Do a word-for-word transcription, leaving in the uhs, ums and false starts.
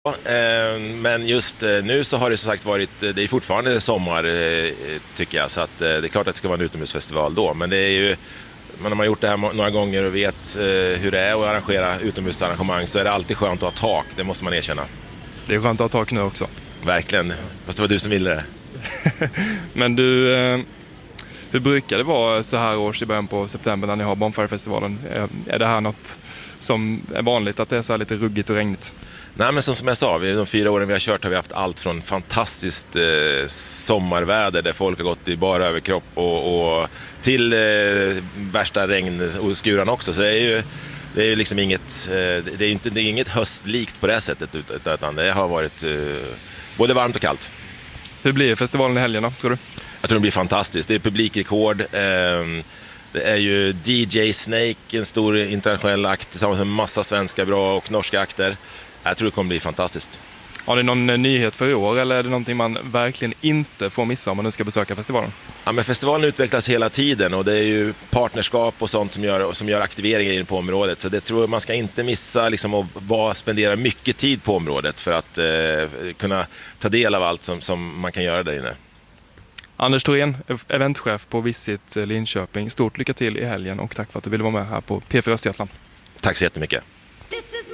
Eh, men just eh, nu så har det som sagt varit, det är fortfarande sommar eh, tycker jag, så att eh, det är klart att det ska vara en utomhusfestival då, men det är ju, man har gjort det här några gånger och vet eh, hur det är att arrangera utomhusarrangemang, så är det alltid skönt att ha tak, det måste man erkänna. Det är skönt att ha tak nu också. Verkligen, fast det var du som ville det. Men du, eh, hur brukar det vara så här års i början på september när ni har Bonfirefestivalen? Är, är det här något som är vanligt, att det är så här lite ruggigt och regnigt? Nej, men som, som jag sa, vi, de fyra åren vi har kört har vi haft allt från fantastiskt eh, sommarväder där folk har gått i bara överkropp och, och till eh, värsta regn och skuran också. Så det är ju, det är ju liksom inget, eh, det är inte, det är inget höstlikt på det här sättet, utan det har varit eh, både varmt och kallt. Hur blir festivalen i helgen då, tror du? Jag tror det blir fantastiskt. Det är publikrekord. Eh, Det är ju D J Snake, en stor internationell akt tillsammans med en massa svenska bra och norska akter. Jag tror det kommer bli fantastiskt. Har ni någon nyhet för i år, eller är det någonting man verkligen inte får missa om man nu ska besöka festivalen? Ja, men festivalen utvecklas hela tiden och det är ju partnerskap och sånt som gör, som gör aktiveringar in på området. Så det tror jag man ska inte missa, liksom, att vara, spendera mycket tid på området för att eh, kunna ta del av allt som, som man kan göra där inne. Anders Thorén, eventchef på Visit Linköping. Stort lycka till i helgen och tack för att du ville vara med här på P fyra Östergötland. Tack så jättemycket.